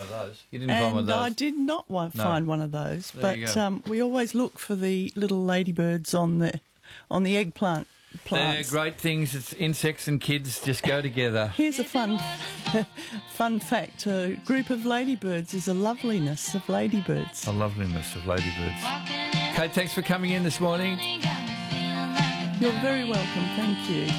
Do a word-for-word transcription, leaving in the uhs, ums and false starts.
of those. You didn't find one of And those. I did not wa- No. find one of those, There you but go. um, we always look for the little ladybirds on the on the eggplant They're plants. great things. It's insects and kids just go together. Here's a fun fun fact: a group of ladybirds is a loveliness of ladybirds. The loveliness of ladybirds. Kate, thanks for coming in this morning. You're very welcome. Thank you.